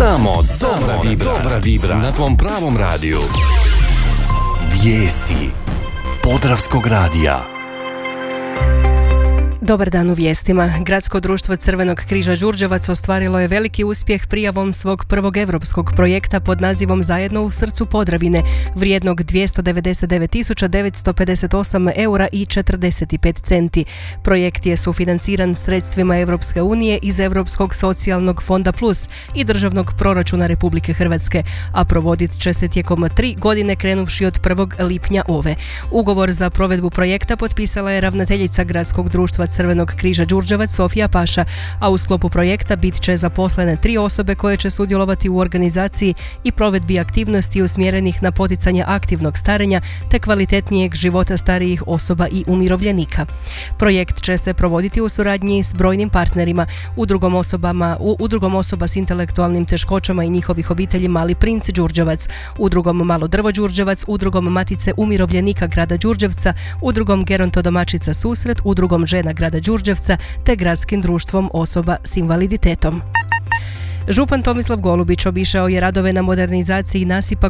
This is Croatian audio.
Samo dobra vibra na tvom pravom radiju. Vijesti Podravskog radija. Dobar dan u vijestima. Gradsko društvo Crvenog križa Đurđevac ostvarilo je veliki uspjeh prijavom svog prvog europskog projekta pod nazivom Zajedno u srcu Podravine, vrijednog 299.958 eura i 45 centi. Projekt je sufinanciran sredstvima Europske unije iz Europskog socijalnog fonda Plus i državnog proračuna Republike Hrvatske, a provodit će se tijekom 3 godine krenuvši od 1. lipnja ove. Ugovor za provedbu projekta potpisala je ravnateljica Gradskog društva Crvenog križa Đurđevac Sofija Paša, a u sklopu projekta bit će zaposlene 3 osobe koje će sudjelovati u organizaciji i provedbi aktivnosti usmjerenih na poticanje aktivnog starenja te kvalitetnijeg života starijih osoba i umirovljenika. Projekt će se provoditi u suradnji s brojnim partnerima, udrugom osoba s intelektualnim teškoćama i njihovih obitelji Mali princ Đurđevac, udrugom Malo drvo Đurđevac, udrugom Matice umirovljenika grada Đurđevca, udrugom Gerontodomaćica Susret, udrugom žena grada Đurđevca te gradskim društvom osoba s invaliditetom. Župan Tomislav Golubić obišao je radove na modernizaciji nasipa